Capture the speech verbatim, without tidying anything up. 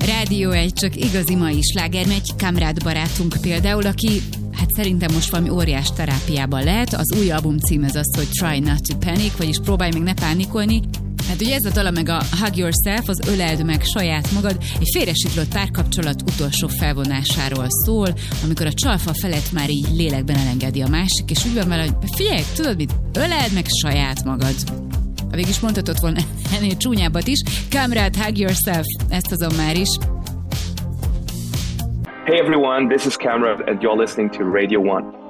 Rádió egy csak igazi mai sláger megy, Kamrád barátunk például, aki hát szerintem most valami óriás terápiában lehet. Az új album cím az az, hogy Try Not to Panic, vagyis próbálj meg ne pánikolni. Hát ugye ez a dala meg a Hug Yourself, az öleld meg saját magad, egy félresiklott párkapcsolat utolsó felvonásáról szól, amikor a csalfa felett már így lélekben elengedi a másik, és úgy van vele, hogy figyelj, tudod mit, öleld meg saját magad. Ha végig is mondhatod volna ennél csúnyábbat is. Kamrád, Hug Yourself, ezt azon már is. Hey everyone, this is Kamrád and you're listening to Radio One.